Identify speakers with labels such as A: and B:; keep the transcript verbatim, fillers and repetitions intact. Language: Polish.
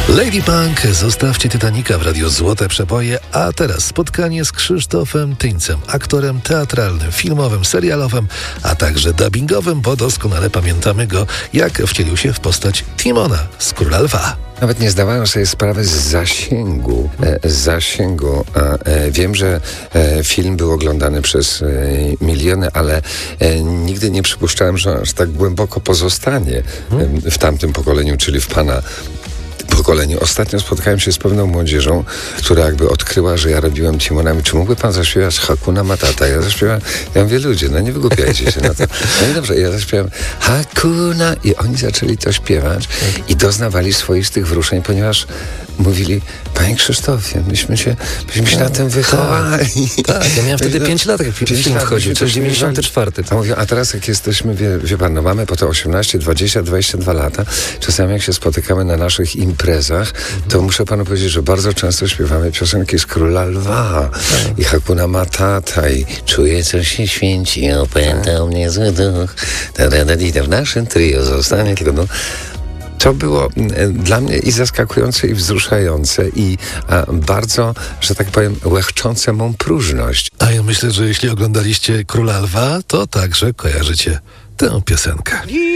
A: Lady Punk, zostawcie Titanica w Radiu Złote Przeboje, a teraz spotkanie z Krzysztofem Tyńcem, aktorem teatralnym, filmowym, serialowym, a także dubbingowym, bo doskonale pamiętamy go, jak wcielił się w postać Timona z Króla Lwa.
B: Nawet nie zdawałem sobie sprawy z zasięgu. E, z zasięgu. A, e, wiem, że e, film był oglądany przez e, miliony, ale e, nigdy nie przypuszczałem, że aż tak głęboko pozostanie e, w tamtym pokoleniu, czyli w pana pokoleniu. Ostatnio spotkałem się z pewną młodzieżą, która jakby odkryła, że ja robiłem Timonami. Czy mógłby pan zaśpiewać Hakuna Matata? Ja zaśpiewałem, ja mówię, ludzie, no nie wygłupiajcie się na to. No i dobrze, ja zaśpiewałem Hakuna i oni zaczęli to śpiewać i doznawali swoistych wzruszeń, ponieważ mówili, panie Krzysztofie, myśmy się, myśmy się na tym wychowali.
A: Tak, tak, ja miałem wtedy pięć lat, jak film wchodził, to jest dziewięćdziesiąty czwarty.
B: A mówią, a teraz jak jesteśmy, wie, wie pan, no mamy po to osiemnaście, dwadzieścia, dwadzieścia dwa lata, czasami jak się spotykamy na naszych imprezach, to muszę panu powiedzieć, że bardzo często śpiewamy piosenki z Króla Lwa i Hakuna Matata i czuję, co się święci, opętał mnie zły duch. W naszym trio zostanie tylko no. To było e, dla mnie i zaskakujące, i wzruszające, i a, bardzo, że tak powiem, łechczące mą próżność.
A: A ja myślę, że jeśli oglądaliście Króla Lwa, to także kojarzycie tę piosenkę.